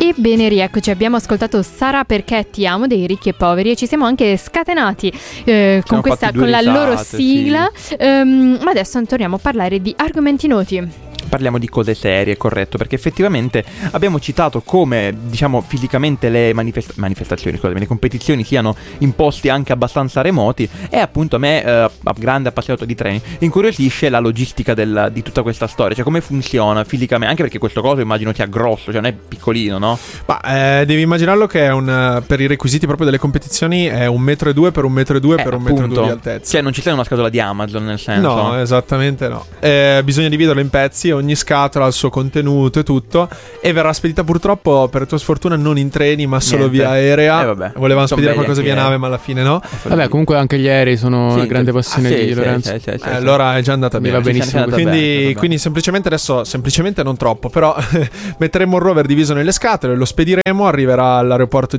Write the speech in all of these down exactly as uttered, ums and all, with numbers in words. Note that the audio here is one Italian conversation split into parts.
E bene, rieccoci, abbiamo ascoltato Sarà perché ti amo dei Ricchi e Poveri e ci siamo anche scatenati eh, con questa con la risate, loro sigla, sì. um, ma adesso torniamo a parlare di argomenti noti. Parliamo di cose serie, corretto, perché effettivamente abbiamo citato come, diciamo, fisicamente le manifest- manifestazioni, scusami, le competizioni siano in posti anche abbastanza remoti, e appunto a me, eh, grande appassionato di treni, incuriosisce la logistica del, di tutta questa storia, cioè come funziona fisicamente, anche perché questo coso immagino sia grosso, cioè non è piccolino, no? Ma eh, devi immaginarlo che è un, per i requisiti proprio delle competizioni è un metro e due per un metro e due eh, per un appunto, metro e due di altezza. Cioè non ci sta una scatola di Amazon, nel senso. No, esattamente no. Eh, bisogna dividerlo in pezzi, ogni scatola ha il suo contenuto e tutto, e verrà spedita purtroppo per tua sfortuna non in treni ma solo Niente. via aerea. Eh, vabbè. Volevamo Sono spedire qualcosa via anche nave ma alla fine no. Vabbè, comunque anche gli aerei sono sì, una grande passione ah, sì, di sì, Lorenzo. sì, sì, sì, sì, eh, allora è già andata Mi bene. va benissimo. Sì, Quindi, bene, bene. quindi semplicemente adesso, semplicemente non troppo, però metteremo il rover diviso nelle scatole, lo spediremo, arriverà all'aeroporto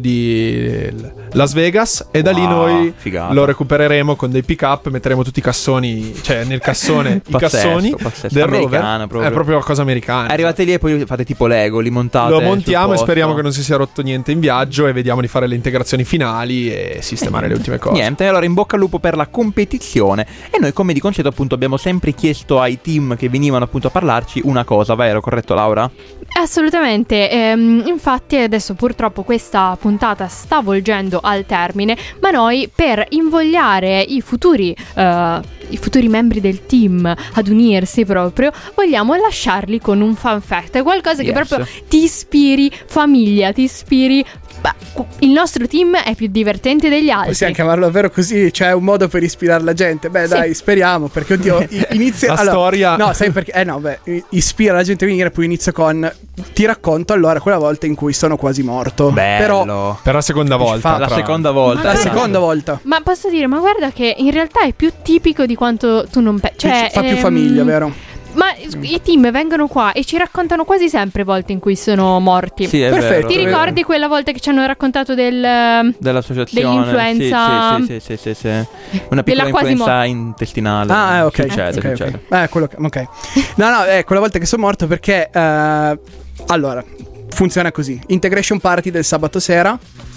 di Las Vegas e da wow, lì noi figata. lo recupereremo con dei pick up, metteremo tutti i cassoni, cioè nel cassone i Pazzesco, cassoni pazzesco. del Americana, rover. proprio. È proprio una cosa americana. Arrivate lì e poi fate tipo Lego, li montate. Lo montiamo sul e speriamo posto. che non si sia rotto niente in viaggio e vediamo di fare le integrazioni finali e sistemare le ultime cose. Niente, allora in bocca al lupo per la competizione. E noi, come di consueto, appunto abbiamo sempre chiesto ai team che venivano appunto a parlarci una cosa, vero? Corretto, Laura? Assolutamente, ehm, infatti adesso purtroppo questa puntata sta volgendo al termine, ma noi per invogliare i futuri eh, i futuri membri del team ad unirsi proprio, vogliamo lasciarli con un fun fact, qualcosa che Yes. proprio ti ispiri famiglia, ti ispiri. Beh, il nostro team è più divertente degli altri. Possiamo chiamarlo davvero così? Cioè, è un modo per ispirare la gente. Beh, Sì. dai, speriamo. Perché, oddio, i- inizia. La allora, storia. No, sai perché? Eh, no, beh, i- ispira la gente a venire. Poi inizio con. Ti racconto allora quella volta in cui sono quasi morto. Bello. Però. Per la seconda volta. fa- La tra- seconda volta. La Ma- seconda volta. Ma posso dire, ma guarda che in realtà è più tipico di quanto tu non pensi. Cioè, Fa più ehm, famiglia, vero? Ma i team vengono qua e ci raccontano quasi sempre volte in cui sono morti. Sì, è Perfetto. vero. Ti è vero. ricordi quella volta che ci hanno raccontato del Dell'associazione dell'influenza? Sì, sì, sì, sì, sì, sì. Una piccola Della quasi influenza mo- intestinale. Ah, eh, ok. Succede, Ok, ok. succede. Eh, quello che- ok. No, no, è quella volta che sono morto perché. eh, allora, funziona così: Integration Party del sabato sera.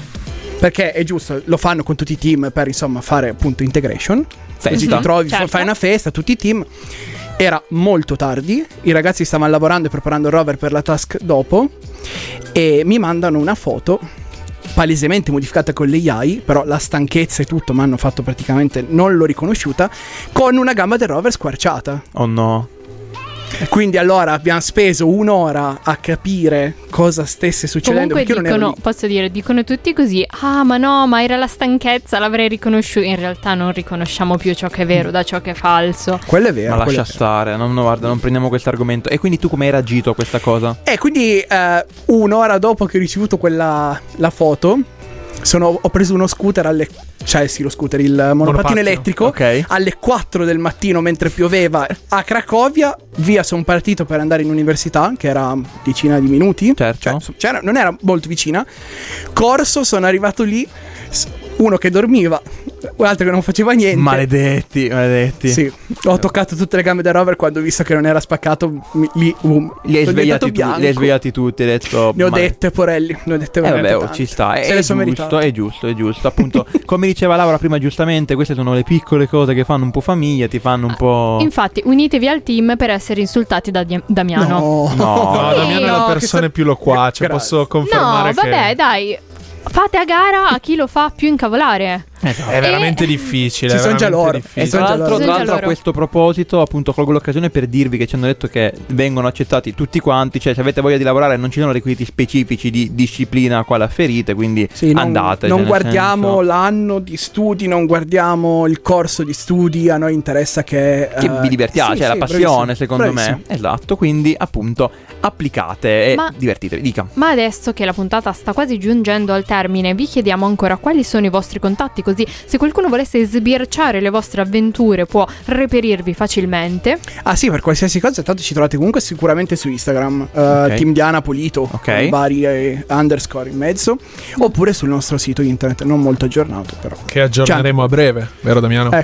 Perché è giusto, lo fanno con tutti i team per insomma fare appunto integration. Così ti trovi, Certo. fai una festa, tutti i team. Era molto tardi, i ragazzi stavano lavorando e preparando il rover per la task dopo. E mi mandano una foto palesemente modificata con l'A I, però la stanchezza e tutto mi hanno fatto praticamente, non l'ho riconosciuta, con una gamba del rover squarciata. Oh no. Quindi allora abbiamo speso un'ora a capire cosa stesse succedendo. Comunque perché io non ero dicono, lì. posso dire, dicono tutti così: ah, ma no, ma era la stanchezza, l'avrei riconosciuto. In realtà non riconosciamo più ciò che è vero da ciò che è falso. Quello è vero. Ma quello lascia è vero. stare, non, no, guarda, non prendiamo questo argomento. E quindi tu come hai reagito a questa cosa? E quindi eh, un'ora dopo che ho ricevuto quella la foto, sono, ho preso uno scooter alle. Cioè sì, lo scooter, il monopattino, Monopattino, elettrico. ok. Alle quattro del mattino mentre pioveva a Cracovia. Via sono partito per andare in università, che era decina di minuti. Certo. Cioè, so- c'era- non era molto vicina. Corso, sono arrivato lì. s- Uno che dormiva, un altro che non faceva niente. Maledetti, maledetti. Sì, ho toccato tutte le gambe del rover quando ho visto che non era spaccato. mi- Lì, um, Li hai, sono svegliati diventato tu- bianco. li hai svegliati tutti, hai detto. Ne ho male- dette, porelli. Ne ho dette Eh veramente vabbè, oh, tante. ci sta, è, Se le è sono giusto, meritate. è giusto, è giusto. Appunto, come diceva Laura prima giustamente, queste sono le piccole cose che fanno un po' famiglia, ti fanno un po'. Infatti, unitevi al team per essere insultati da Di- Damiano. No, No. No, Sì, Damiano è no, la che persona sta- più loquace. Grazie. Posso confermare No, vabbè, che dai. Fate a gara a chi lo fa più incavolare. è veramente difficile. Ci è sono già veramente loro. difficile. E Tra sono già l'altro, loro. tra Sono già l'altro a loro. questo proposito, appunto, colgo l'occasione per dirvi che ci hanno detto che vengono accettati tutti quanti. Cioè, se avete voglia di lavorare, non ci sono requisiti specifici di disciplina a quale afferite. Quindi Sì, non, andate. non cioè, nel guardiamo senso l'anno di studi, non guardiamo il corso di studi. A noi interessa che. che eh, vi divertiate, sì, è la sì, passione, bravissimo, secondo bravissimo. me. Esatto. Quindi, appunto, applicate e Ma- divertitevi. Dica. Ma adesso che la puntata sta quasi giungendo al termine, vi chiediamo ancora quali sono i vostri contatti, così se qualcuno volesse sbirciare le vostre avventure può reperirvi facilmente. Ah sì, per qualsiasi cosa, tanto ci trovate comunque sicuramente su Instagram, eh, Ok. Team Diana Polito, Ok. con vari eh, underscore in mezzo, oppure sul nostro sito internet, non molto aggiornato però. Che aggiorneremo a breve, vero Damiano? Ecco.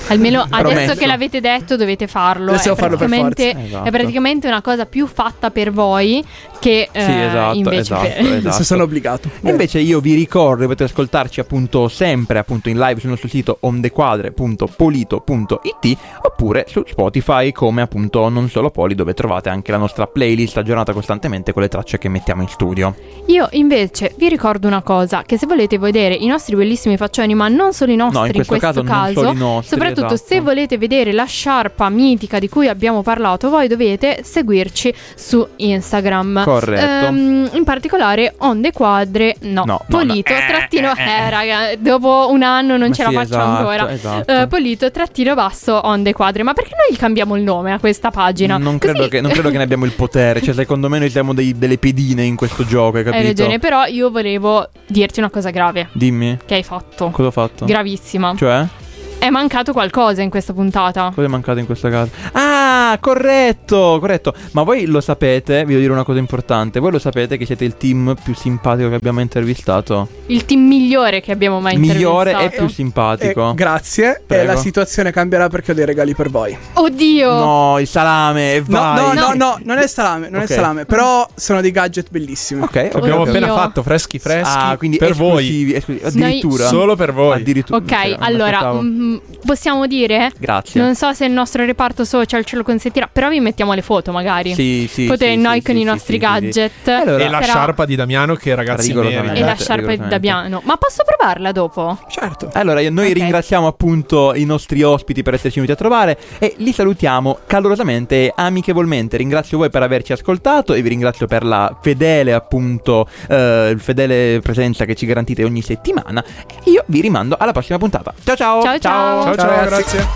Almeno adesso Promesso. che l'avete detto dovete farlo. Adesso È devo farlo per praticamente, forza. Esatto. è praticamente una cosa più fatta per voi che eh, Sì, esatto, invece esatto, per... esatto. Adesso sono obbligato. E invece io vi ricordo che potete ascoltarci appunto sempre appunto in live sul nostro sito ondequadre punto polito punto it oppure su Spotify come appunto Non Solo Poli, dove trovate anche la nostra playlist aggiornata costantemente con le tracce che mettiamo in studio. Io invece vi ricordo una cosa, che se volete vedere i nostri bellissimi faccioni, ma non solo i nostri, No, in questo caso non solo i nostri, soprattutto esatto. se volete vedere la sciarpa mitica di cui abbiamo parlato, voi dovete seguirci su Instagram. Corretto. Ehm, in particolare Onde Quadre, no, No, no, Polito, no. Eh, trattino, eh, eh, eh. raga, dopo un anno non Ma ce sì, la faccio esatto, ancora. esatto. Eh, Polito, trattino basso, Onde Quadre. Ma perché noi gli cambiamo il nome a questa pagina? Non credo, Così- che, non credo che ne abbiamo il potere. Cioè, secondo me noi siamo dei- delle pedine in questo gioco, hai capito? Hai ragione, però io volevo dirti una cosa grave Dimmi, che hai fatto. cosa ho fatto? Gravissima. Cioè? È mancato qualcosa in questa puntata. Cosa è mancato in questa casa? Ah, corretto, corretto. Ma voi lo sapete, vi devo dire una cosa importante. Voi lo sapete che siete il team più simpatico che abbiamo intervistato? Il team migliore che abbiamo mai Migliore e intervistato. più simpatico. Eh, grazie. Prego. E la situazione cambierà perché ho dei regali per voi. Oddio. No, il salame, e No, vai. no, no, no, non è salame, non Ok. è salame. Però sono dei gadget bellissimi. Ok, ok, Abbiamo ok. appena Oddio. fatto freschi freschi Ah, quindi per voi. esclusivi, esclusivi. Addirittura. Solo per voi. Addirittura. Ok, Cioè, non mi allora aspettavo. mm, possiamo dire? Grazie. Non so se il nostro reparto social ce lo consentirà, però vi mettiamo le foto magari. Sì, sì. Foto sì, di noi sì, con sì, i sì, nostri sì, sì, sì. gadget. Allora, E la sarà- sciarpa di Damiano che ragazzi Rigorosamente. E la merita. sciarpa di rigorosamente. Damiano. Ma posso provarla dopo? Certo. Allora, noi Ok. ringraziamo appunto i nostri ospiti per esserci venuti a trovare e li salutiamo calorosamente e amichevolmente. Ringrazio voi per averci ascoltato e vi ringrazio per la fedele appunto eh, fedele presenza che ci garantite ogni settimana. E io vi rimando alla prossima puntata. Ciao ciao. Ciao, ciao. Ciao, ciao, ragazzi. grazie.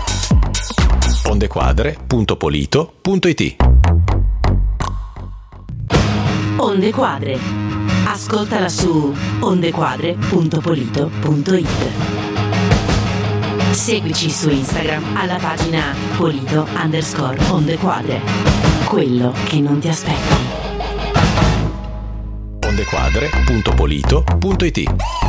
ondequadre punto polito punto it. Onde Quadre. Ascoltala su ondequadre punto polito punto it. Seguici su Instagram alla pagina polito underscore ondequadre. Quello che non ti aspetti. ondequadre punto polito punto it.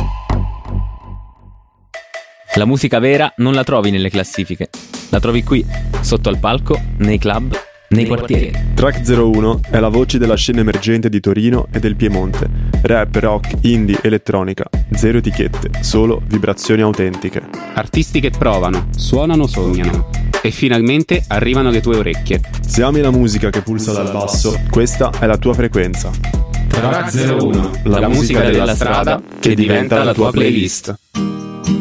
La musica vera non la trovi nelle classifiche, la trovi qui, sotto al palco, nei club, nei quartieri. Track zero uno è la voce della scena emergente di Torino e del Piemonte. Rap, rock, indie, elettronica. Zero etichette, solo vibrazioni autentiche. Artisti che provano, suonano, sognano e finalmente arrivano alle tue orecchie. Se ami la musica che pulsa dal basso, questa è la tua frequenza. Track zero uno, la, musica della strada che diventa la tua playlist.